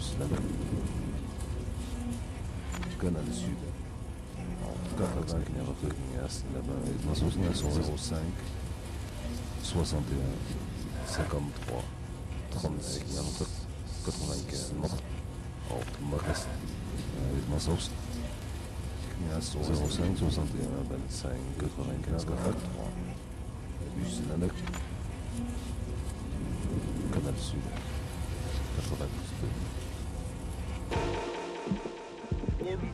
Slavic. Canal Sud. 80 Kniarfegnias, là-bas, dans son 05 61 53 36 95 Marest. Dans son 05 61 25 95 43 Slavic. Canal Sud 92.